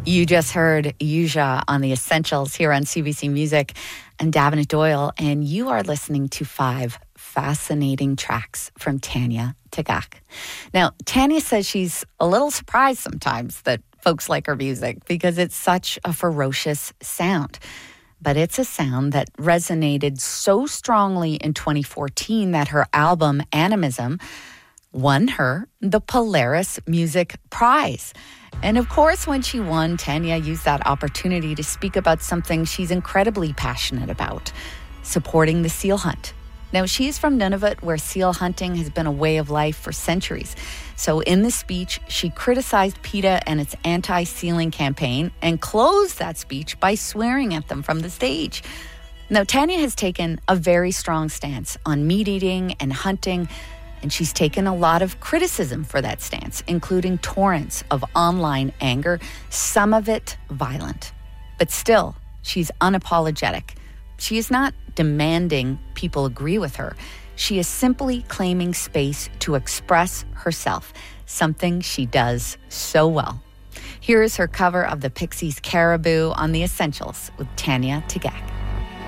You just heard Yuja on The Essentials here on CBC Music. I'm Davina Doyle, and you are listening to 5 fascinating tracks from Tanya Tagaq. Now, Tanya says she's a little surprised sometimes that folks like her music because it's such a ferocious sound. But it's a sound that resonated so strongly in 2014 that her album Animism won her the Polaris Music Prize. And of course, when she won, Tanya used that opportunity to speak about something she's incredibly passionate about, supporting the seal hunt. Now, she's from Nunavut, where seal hunting has been a way of life for centuries. So in the speech, she criticized PETA and its anti-sealing campaign and closed that speech by swearing at them from the stage. Now, Tanya has taken a very strong stance on meat eating and hunting, and she's taken a lot of criticism for that stance, including torrents of online anger, some of it violent. But still, she's unapologetic. She is not demanding people agree with her. She is simply claiming space to express herself, something she does so well. Here is her cover of the Pixies' Caribou on The Essentials with Tanya Tagaq.